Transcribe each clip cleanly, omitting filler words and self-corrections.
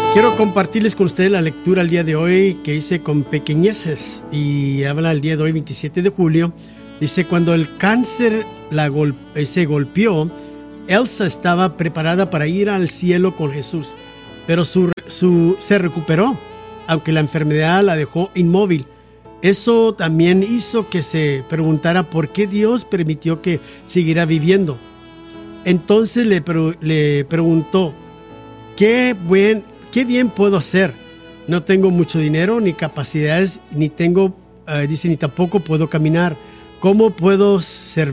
Quiero compartirles con ustedes la lectura el día de hoy que hice con pequeñeces y habla el día de hoy, 27 de julio. Dice, cuando el cáncer se golpeó, Elsa estaba preparada para ir al cielo con Jesús, pero se recuperó, aunque la enfermedad la dejó inmóvil. Eso también hizo que se preguntara por qué Dios permitió que siguiera viviendo. Entonces le preguntó, ¿qué bien puedo hacer? No tengo mucho dinero ni capacidades, ni tampoco puedo caminar. ¿Cómo puedo ser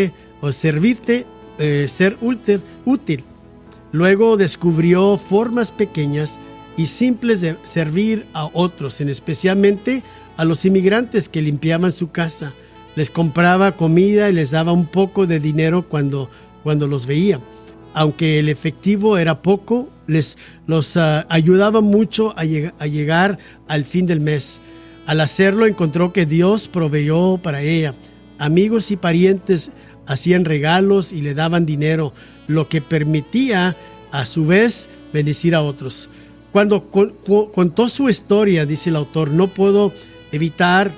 útil? Luego descubrió formas pequeñas y simples de servir a otros, especialmente a los inmigrantes que limpiaban su casa. Les compraba comida y les daba un poco de dinero cuando los veía. Aunque el efectivo era poco, los ayudaba mucho a llegar al fin del mes. Al hacerlo, encontró que Dios proveyó para ella. Amigos y parientes hacían regalos y le daban dinero, lo que permitía, a su vez, bendecir a otros. Cuando contó su historia, dice el autor, no puedo evitar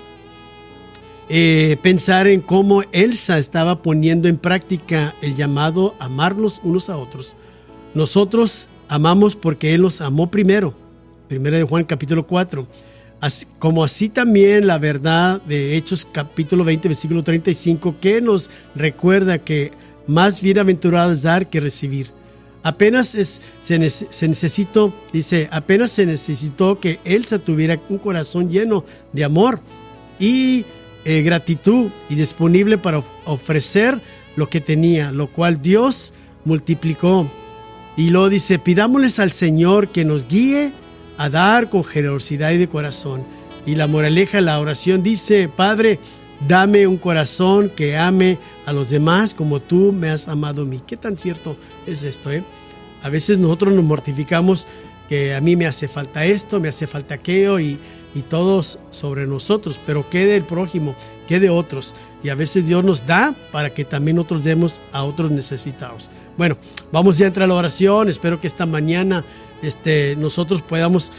pensar en cómo Elsa estaba poniendo en práctica el llamado a amarnos unos a otros. Nosotros amamos porque Él nos amó primero. Primera de Juan capítulo 4. Así también la verdad de Hechos capítulo 20 versículo 35, que nos recuerda que más bienaventurado es dar que recibir. Apenas se necesitó que Elsa tuviera un corazón lleno de amor y gratitud y disponible para ofrecer lo que tenía, lo cual Dios multiplicó. Y lo dice, pidámosles al Señor que nos guíe a dar con generosidad y de corazón. Y la moraleja de la oración dice, Padre, dame un corazón que ame a los demás como tú me has amado a mí. ¿Qué tan cierto es esto? A veces nosotros nos mortificamos que a mí me hace falta esto, me hace falta aquello y todos sobre nosotros, pero ¿qué del prójimo? ¿Qué de otros? Y a veces Dios nos da para que también nosotros demos a otros necesitados. Bueno, vamos ya a entrar a la oración. Espero que esta mañana nosotros podamos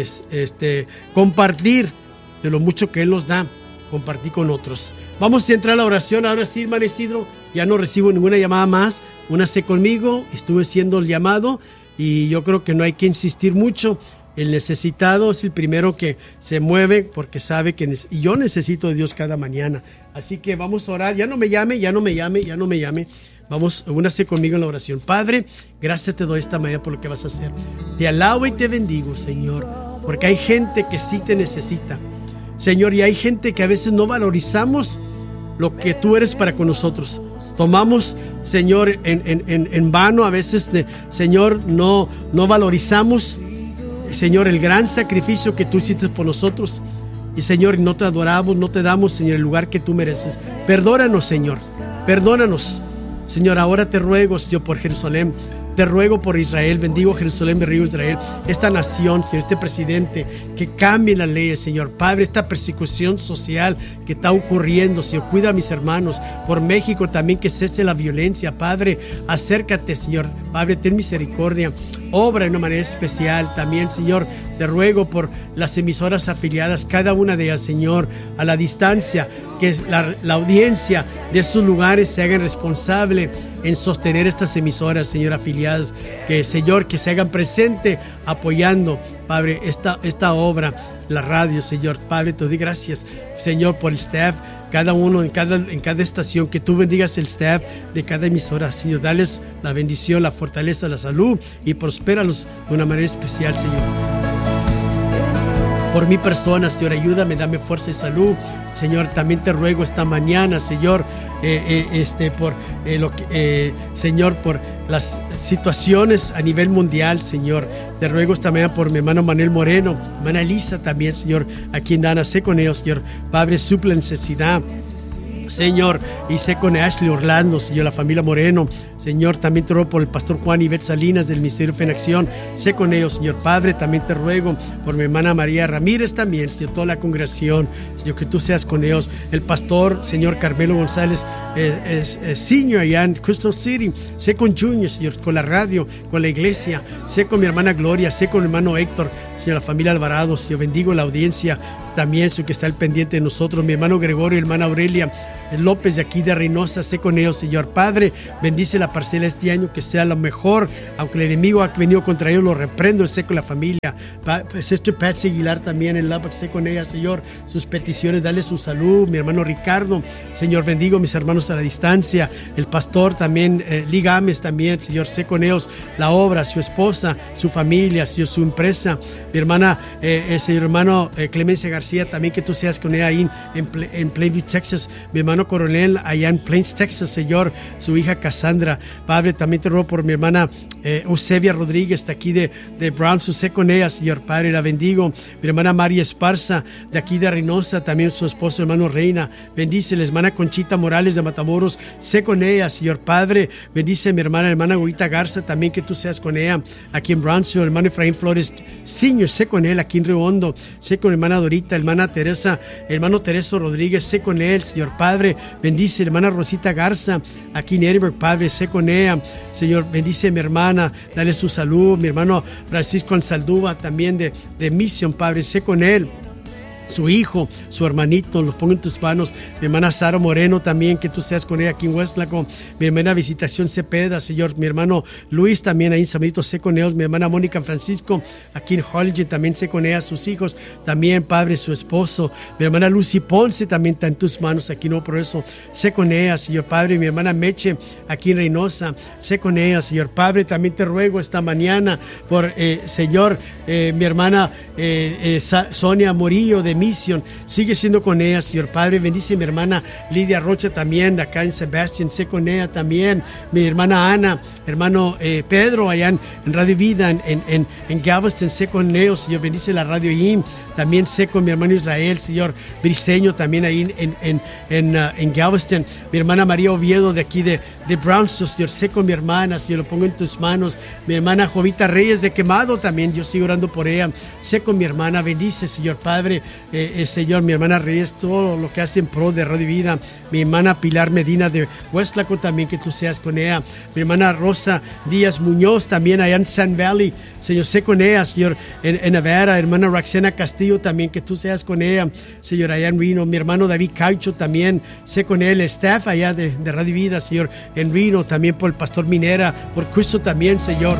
compartir de lo mucho que Él nos da, compartir con otros. Vamos a entrar a la oración. Ahora sí, hermano Isidro, ya no recibo ninguna llamada más. Únase conmigo, estuve siendo el llamado y yo creo que no hay que insistir mucho. El necesitado es el primero que se mueve porque sabe que y yo necesito de Dios cada mañana. Así que vamos a orar. Ya no me llame. Vamos, únase conmigo en la oración. Padre, gracias te doy esta mañana por lo que vas a hacer. Te alabo y te bendigo, Señor, porque hay gente que sí te necesita, Señor, y hay gente que a veces no valorizamos lo que tú eres para con nosotros. Tomamos, Señor, en vano a veces, Señor, no valorizamos, Señor, el gran sacrificio que tú hiciste por nosotros. Y, Señor, no te adoramos, no te damos, Señor, el lugar que tú mereces. Perdónanos, Señor, perdónanos. Señor, ahora te ruego, Señor, por Jerusalén. Te ruego por Israel, bendigo Jerusalén, bendigo Israel, esta nación, Señor, este presidente, que cambie las leyes, Señor. Padre, esta persecución social que está ocurriendo, Señor, cuida a mis hermanos. Por México también, que cese la violencia, Padre, acércate, Señor. Padre, ten misericordia. Obra de una manera especial también, Señor. Te ruego por las emisoras afiliadas, cada una de ellas, Señor, a la distancia, que la audiencia de esos lugares se hagan responsable en sostener estas emisoras, Señor, afiliadas, que, Señor, que se hagan presente apoyando, Padre, esta obra, la radio, Señor. Padre, te doy gracias, Señor, por el staff, cada uno en cada estación, que tú bendigas el staff de cada emisora, Señor. Dales la bendición, la fortaleza, la salud y prospéralos de una manera especial, Señor. Por mi persona, Señor, ayúdame, dame fuerza y salud, Señor. También te ruego esta mañana, Señor, Señor, por las situaciones a nivel mundial, Señor. Te ruego esta mañana por mi hermano Manuel Moreno, hermana Elisa también, Señor, a quien sé con ellos, Señor. Padre, suple necesidad, Señor, y sé con Ashley Orlando, Señor, la familia Moreno, Señor, también te ruego por el pastor Juan y Beth Salinas del Ministerio Fe en Acción. Sé con ellos, Señor Padre. También te ruego por mi hermana María Ramírez también, Señor, toda la congregación, Señor, que tú seas con ellos. El pastor, Señor Carmelo González, senior allá en Crystal City. Sé con Junior, Señor, con la radio, con la iglesia. Sé con mi hermana Gloria, sé con mi hermano Héctor, Señor, la familia Alvarado. Señor, bendigo la audiencia también, Señor, que está al pendiente de nosotros. Mi hermano Gregorio y hermana Aurelia López de aquí de Reynosa, sé con ellos, Señor Padre. Bendice la parcela este año, que sea lo mejor. Aunque el enemigo ha venido contra ellos, lo reprendo. Sé con la familia. Sister Patsy Aguilar también en Lubbock, sé con ella, Señor. Sus peticiones, dale su salud. Mi hermano Ricardo, Señor, bendigo a mis hermanos a la distancia. El pastor también, Lee Gámez también, Señor, sé con ellos. La obra, su esposa, su familia, Señor, su empresa. Mi hermana, Señor hermano Clemencia García, también que tú seas con ella ahí en Plainview, Texas. Mi hermano Coronel allá en Plains, Texas, Señor, su hija Cassandra. Padre, también te ruego por mi hermana Eusebia Rodríguez de aquí de Brownsville, sé con ella, Señor Padre, la bendigo. Mi hermana María Esparza de aquí de Reynosa, también su esposo hermano Reina, bendice. La hermana Conchita Morales de Matamoros, sé con ella, Señor Padre. Bendice mi hermana Gorita Garza, también que tú seas con ella aquí en Brownsville. Hermano Efraín Flores Senior, sé con él aquí en Río Hondo. Sé con hermana Dorita, hermana Teresa, hermano Tereso Rodríguez, sé con él, Señor Padre. Bendice hermana Rosita Garza aquí en Edinburgh, Padre, sé con ella. Señor, bendice a mi hermana, dale su salud. Mi hermano Francisco Ansaldúa también de Mission, Padre, sé con él. Su hijo, su hermanito, los pongo en tus manos. Mi hermana Sara Moreno también, que tú seas con ella aquí en Westlaco. Mi hermana Visitación Cepeda, Señor. Mi hermano Luis también ahí en San Benito, sé con ellos. Mi hermana Mónica Francisco aquí en Harlingen, también sé con ella. Sus hijos también, Padre, su esposo. Mi hermana Lucy Ponce también está en tus manos aquí en Nuevo Progreso, sé con ella, Señor Padre. Mi hermana Meche aquí en Reynosa, sé con ella, Señor Padre. También te ruego esta mañana por, Señor, mi hermana Sonia Morillo de Mission, sigue siendo con ella, Señor Padre. Bendice a mi hermana Lidia Rocha también, de acá en Sebastian, sé con ella también. Mi hermana Ana, hermano Pedro, allá en Radio Vida, en Galveston, sé con ellos, Señor. Bendice la Radio IM, también sé con mi hermano Israel, Señor Briseño, también ahí en Galveston. Mi hermana María Oviedo, de aquí de Brownsville, Señor, sé con mi hermana, Señor, lo pongo en tus manos. Mi hermana Jovita Reyes de Quemado, también yo sigo orando por ella, sé con mi hermana. Bendice, Señor Padre, Señor, mi hermana Reyes, todo lo que hace en pro de Radio Vida. Mi hermana Pilar Medina de Westlaco, también que tú seas con ella. Mi hermana Rosa Díaz Muñoz, también allá en Sun Valley, Señor, sé con ella, Señor, en Nevada. Hermana Roxana Castillo, también que tú seas con ella, Señor, allá en Reno. Mi hermano David Caucho, también sé con él. Staff allá de Radio Vida, Señor, en Reno, también por el pastor Minera, por Cristo también, Señor.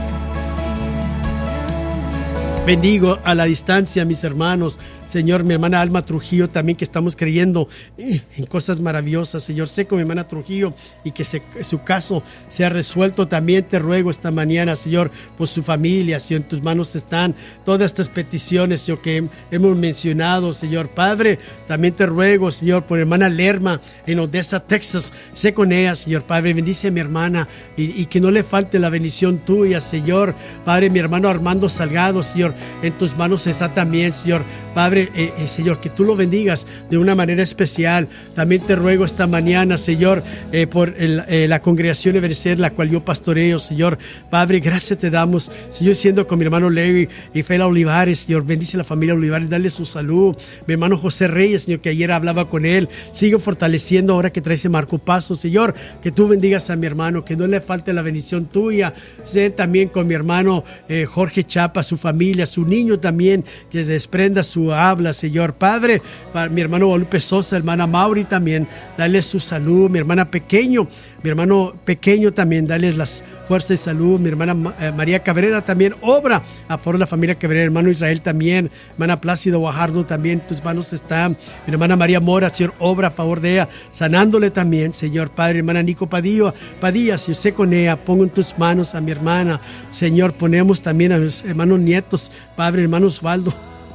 Bendigo a la distancia, mis hermanos. Señor, mi hermana Alma Trujillo también, que estamos creyendo en cosas maravillosas. Señor, sé con mi hermana Trujillo y que su caso sea resuelto. También te ruego esta mañana, Señor, por su familia. Señor, en tus manos están todas estas peticiones, Señor, que hemos mencionado, Señor Padre. También te ruego, Señor, por hermana Lerma en Odessa, Texas. Sé con ella, Señor Padre. Bendice a mi hermana y que no le falte la bendición tuya, Señor Padre. Mi hermano Armando Salgado, Señor, en tus manos está también, Señor Padre. Señor, que tú lo bendigas de una manera especial. También te ruego esta mañana, Señor, por la congregación Ebenecer, la cual yo pastoreo, Señor Padre. Gracias te damos, Señor, siendo con mi hermano Larry y Fela Olivares, Señor. Bendice a la familia Olivares, dale su salud. Mi hermano José Reyes, Señor, que ayer hablaba con él, sigue fortaleciendo ahora que trae ese Marco Paso, Señor. Que tú bendigas a mi hermano, que no le falte la bendición tuya. Sé también con mi hermano Jorge Chapa, su familia, su niño también, que se desprenda su habla, Señor Padre. Para mi hermano Guadalupe Sosa, hermana Mauri también, dale su salud. Mi hermana Pequeño, mi hermano Pequeño también, dale las fuerzas y salud. Mi hermana María Cabrera también, obra a favor de la familia Cabrera. Hermano Israel también, hermana Plácido Guajardo también, tus manos están. Mi hermana María Mora, Señor, obra a favor de ella, sanándole también, Señor Padre. Hermana Nico Padilla, Señor, sé con ella, pongo en tus manos a mi hermana, Señor. Ponemos también a mis hermanos nietos, Padre, hermano Osvaldo,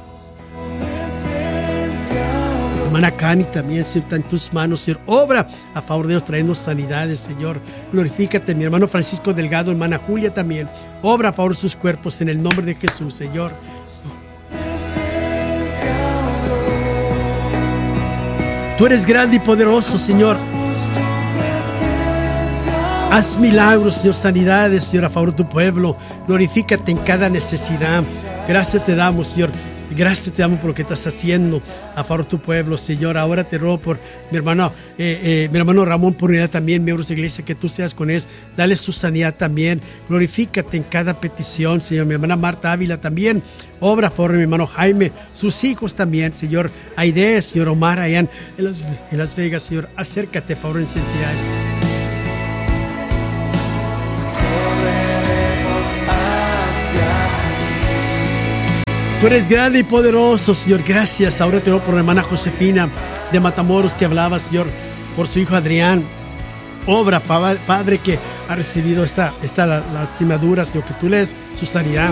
hermana Cani también, Señor, está en tus manos, Señor. Obra a favor de Dios, trayendo sanidades, Señor. Glorifícate, mi hermano Francisco Delgado, hermana Julia también. Obra a favor de sus cuerpos en el nombre de Jesús, Señor. Tú eres grande y poderoso, Señor. Haz milagros, Señor, sanidades, Señor, a favor de tu pueblo. Glorifícate en cada necesidad. Gracias te damos, Señor. Gracias te damos por lo que estás haciendo a favor de tu pueblo, Señor. Ahora te ruego por mi hermano Ramón Purina también, miembros de la iglesia, que tú seas con él. Dale su sanidad también. Glorifícate en cada petición, Señor. Mi hermana Marta Ávila también. Obra a favor de mi hermano Jaime, sus hijos también, Señor. Aide, Señor Omar, allá en Las Vegas, Señor. Acércate, a favor de necesidades. Tú eres grande y poderoso, Señor. Gracias. Ahora te doy por la hermana Josefina de Matamoros que hablaba, Señor, por su hijo Adrián. Obra, Padre, que ha recibido esta lastimadura, Señor, que tú le des su sanidad.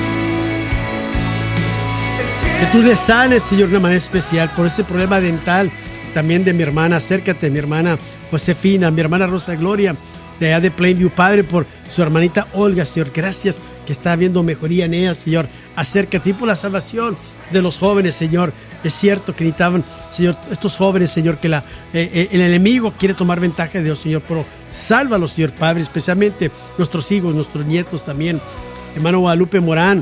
Que tú le sanes, Señor, de una manera especial por ese problema dental también de mi hermana. Acércate, mi hermana Josefina, mi hermana Rosa Gloria, de allá de Plainview, Padre, por su hermanita Olga, Señor. Gracias que está habiendo mejoría en ella, Señor. Acércate por la salvación de los jóvenes, Señor. Es cierto que necesitaban, Señor, estos jóvenes, Señor, que el enemigo quiere tomar ventaja de Dios, Señor, pero sálvalos, Señor Padre, especialmente nuestros hijos, nuestros nietos también. Hermano Guadalupe Morán,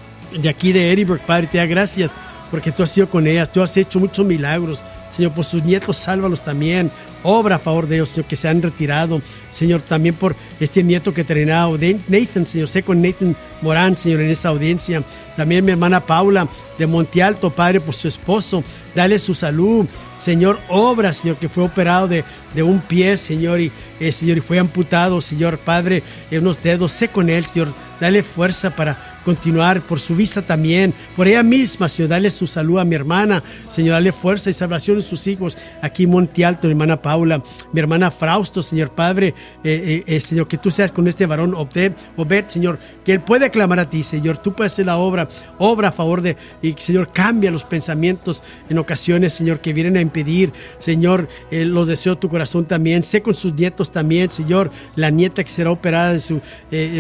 de aquí de Edinburgh, Padre, te da gracias porque tú has sido con ellas, tú has hecho muchos milagros. Señor, por sus nietos, sálvalos también. Obra a favor de ellos, Señor, que se han retirado. Señor, también por este nieto que terminado, Nathan, Señor, sé con Nathan Morán, Señor, en esa audiencia. También mi hermana Paula de Monte Alto, Padre, por su esposo. Dale su salud. Señor, obra, Señor, que fue operado de un pie, Señor, y fue amputado, Señor, Padre, en unos dedos. Sé con él, Señor. Dale fuerza para continuar, por su vista también, por ella misma, Señor. Dale su salud a mi hermana, Señor. Dale fuerza y salvación a sus hijos aquí en Monte Alto, mi hermana Paula, mi hermana Frausto, Señor Padre, Señor, que tú seas con este varón Obed, Señor, que él puede clamar a ti, Señor. Tú puedes hacer la obra a favor de, y Señor, cambia los pensamientos en ocasiones, Señor, que vienen a impedir, Señor, los deseos de tu corazón también. Sé con sus nietos también, Señor, la nieta que será operada de su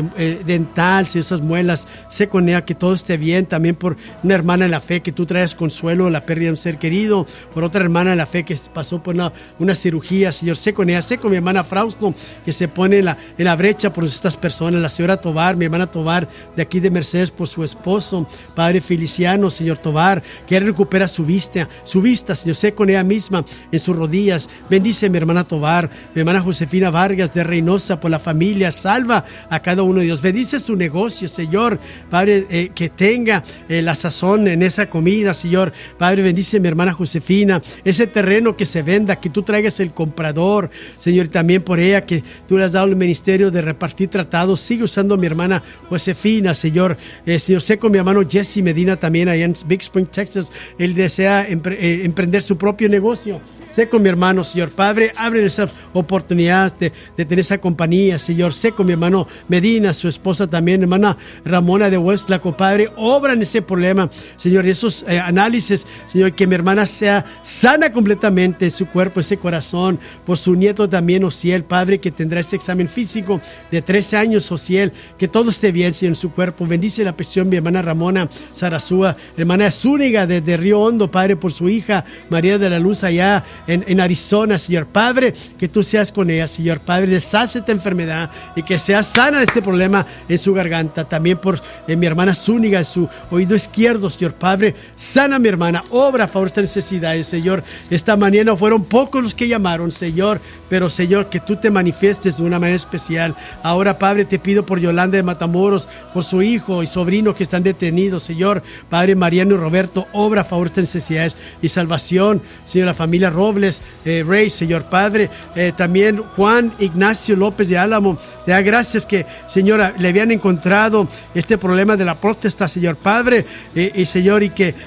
dental, Señor, esas muelas. Sé con ella que todo esté bien. También por una hermana en la fe que tú traes consuelo, la pérdida de un ser querido. Por otra hermana en la fe que pasó por una cirugía, Señor. Sé con ella. Sé con mi hermana Frausto, que se pone en la brecha por estas personas. La señora Tobar, mi hermana Tobar, de aquí de Mercedes, por su esposo, Padre Feliciano, Señor Tobar, que él recupera su vista, Señor. Sé con ella misma en sus rodillas. Bendice a mi hermana Tobar, mi hermana Josefina Vargas de Reynosa, por la familia. Salva a cada uno de ellos. Bendice su negocio, Señor. Padre, que tenga la sazón en esa comida, Señor. Padre, bendice a mi hermana Josefina, ese terreno que se venda, que tú traigas el comprador, Señor, y también por ella que tú le has dado el ministerio de repartir tratados. Sigue usando a mi hermana Josefina, Señor. Señor, sé con mi hermano Jesse Medina también allá en Big Spring, Texas. Él desea emprender su propio negocio. Sé con mi hermano, Señor Padre, abre esa oportunidad de tener esa compañía, Señor. Sé con mi hermano Medina, su esposa también, hermana Ramona de Westlaco, Padre, obra en ese problema, Señor, y esos análisis, Señor, que mi hermana sea sana completamente en su cuerpo, ese corazón, por su nieto también, Ociel, Padre, que tendrá ese examen físico de 13 años, Ociel, que todo esté bien, Señor, en su cuerpo. Bendice la petición, mi hermana Ramona Sarazúa, hermana Zúñiga de Río Hondo, Padre, por su hija María de la Luz allá en Arizona, Señor Padre, que tú seas con ella, Señor Padre, deshace esta enfermedad y que sea sana de este problema en su garganta. También por mi hermana Zúñiga, en su oído izquierdo, Señor Padre, sana a mi hermana, obra a favor de estas necesidades, Señor. Esta mañana fueron pocos los que llamaron, Señor, pero Señor, que tú te manifiestes de una manera especial. Ahora, Padre, te pido por Yolanda de Matamoros, por su hijo y sobrino que están detenidos, Señor Padre, Mariano y Roberto, obra a favor de estas necesidades y salvación, Señor, la familia Robles, Rey, Señor Padre, también Juan Ignacio López de Álamo. Te da gracias que, Señora, le habían encontrado este problema de la próstata, Señor Padre, y Señor, y que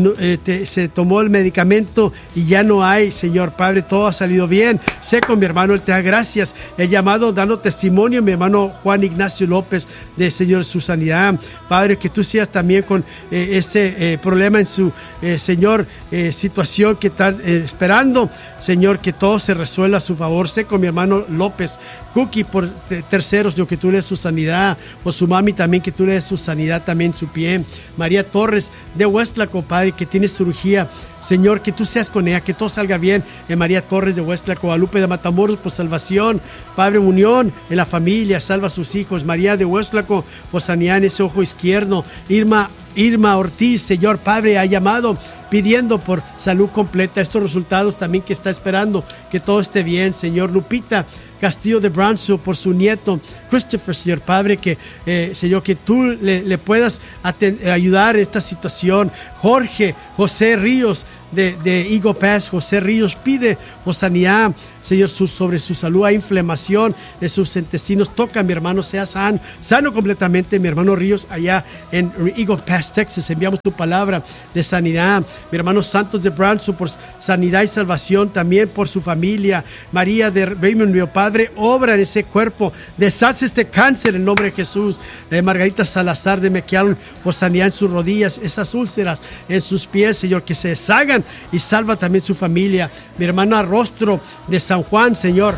se tomó el medicamento y ya no hay, Señor Padre, todo ha salido bien. Sé con mi hermano, él te da gracias. He llamado dando testimonio, mi hermano Juan Ignacio López, de Señor, su sanidad. Padre, que tú seas también con este problema en su, Señor, situación que están esperando, Señor, que todo se resuelva a su favor. Sé con mi hermano López Cookie por terceros, yo que tú le des su sanidad, por su mami también, que tú le des su sanidad también, su pie. María Torres de Westlaco, Padre, que tiene cirugía, Señor, que tú seas con ella, que todo salga bien en María Torres de Huestla, Guadalupe de Matamoros por salvación, Padre, unión en la familia, salva a sus hijos, María de Huestlaco por sanidad en ese ojo izquierdo, Irma Ortiz, Señor Padre, ha llamado pidiendo por salud completa, estos resultados también que está esperando, que todo esté bien, Señor. Lupita Castillo de Brownsville por su nieto Christopher, Señor Padre, que Señor, que tú le puedas ayudar en esta situación. José Ríos de Eagle Pass, José Ríos pide por sanidad, Señor, sobre su salud. Hay inflamación de sus intestinos. Toca, mi hermano, sea sano completamente, mi hermano Ríos, allá en Eagle Pass, Texas. Enviamos tu palabra de sanidad. Mi hermano Santos de Brownsville por sanidad y salvación, también por su familia. María de Raymondville, Padre, obra en ese cuerpo, deshace este cáncer en el nombre de Jesús. Margarita Salazar de McAllen por sanidad en sus rodillas, esas úlceras en sus pies, Señor, que se deshagan, y salva también su familia. Mi hermana Rostro de San Juan, Señor.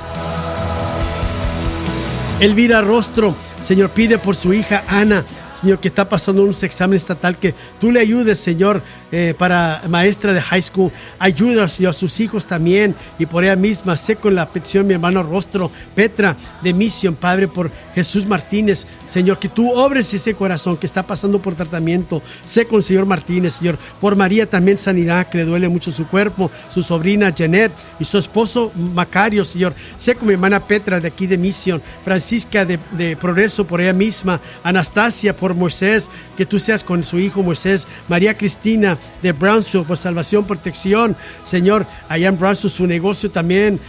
Elvira Rostro, Señor, pide por su hija Ana, Señor, que está pasando un examen estatal, que tú le ayudes, Señor, para maestra de high school. Ayuda, Señor, a sus hijos también, y por ella misma. Sé con la petición mi hermano Rostro, Petra de Mission, Padre, por Jesús Martínez, Señor, que tú obres ese corazón que está pasando por tratamiento. Sé con el Señor Martínez, Señor, por María también sanidad, que le duele mucho su cuerpo, su sobrina Janet y su esposo Macario, Señor. Sé con mi hermana Petra de aquí de Mission, Francisca de Progreso, por ella misma, Anastasia por Moisés, que tú seas con su hijo Moisés, María Cristina de Brownsville por salvación, protección, Señor, allá en Brownsville, su negocio también.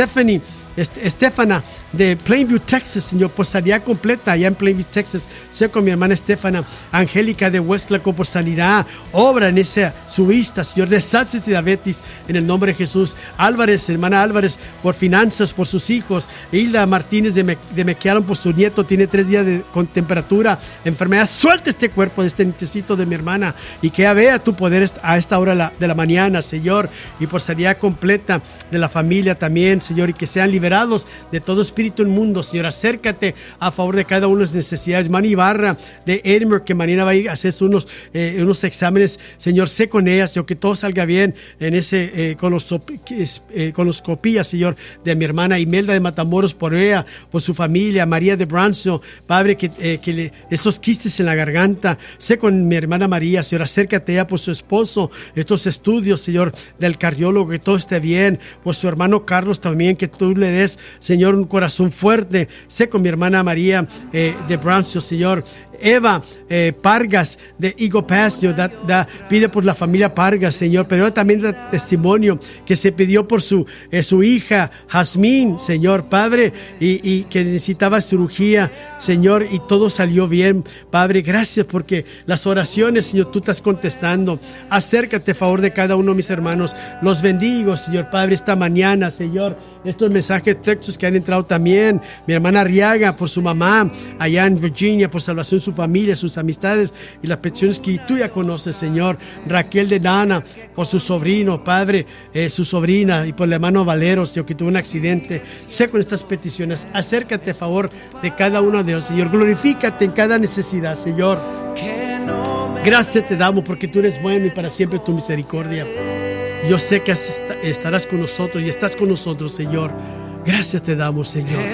Estefana de Plainview, Texas, Señor, por sanidad completa allá en Plainview, Texas. Sé con mi hermana Estefana. Angélica de Huestlaco por sanidad, obra en esa su vista, Señor, deshace diabetes en el nombre de Jesús. Álvarez, hermana Álvarez, por finanzas, por sus hijos. Hilda Martínez de McAllen por su nieto, tiene 3 días con temperatura, enfermedad. Suelta este cuerpo de este nietecito de mi hermana, y que vea tu poder a esta hora de la mañana, Señor, y por sanidad completa de la familia también, Señor, y que sean liberados de todo espíritu inmundo, Señor. Acércate a favor de cada una de las necesidades. Mani Ibarra de Edinburgh, que mañana va a ir a hacer unos exámenes, Señor, sé con ellas, Señor, que todo salga bien en ese coloscopía, Señor, de mi hermana Imelda de Matamoros, por ella, por su familia. María de Brownsville, Padre, que estos quistes en la garganta. Sé con mi hermana María, Señor, acércate a ella por su esposo, estos estudios, Señor, del cardiólogo, que todo esté bien. Por su hermano Carlos también, que tú le des, Señor, un corazón fuerte. Sé con mi hermana María de Brownsville, Señor. Eva Pargas de Eagle Pass, Señor, pide por la familia Pargas, Señor, pero también da testimonio que se pidió por su hija Jazmín, Señor, Padre, y que necesitaba cirugía, Señor, y todo salió bien, Padre. Gracias porque las oraciones, Señor, tú estás contestando. Acércate a favor de cada uno de mis hermanos. Los bendigo, Señor, Padre, esta mañana, Señor. Estos mensajes, textos que han entrado también. Mi hermana Arriaga por su mamá allá en Virginia, por salvación de su familia, sus amistades y las peticiones que tú ya conoces, Señor. Raquel de Nana por su sobrino, Padre, su sobrina, y por el hermano Valeros, Señor, que tuvo un accidente. Sé con estas peticiones. Acércate a favor de cada uno de ellos, Señor. Glorifícate en cada necesidad, Señor. Gracias te damos porque tú eres bueno y para siempre tu misericordia. Yo sé que estarás con nosotros y estás con nosotros, Señor. Gracias te damos, Señor.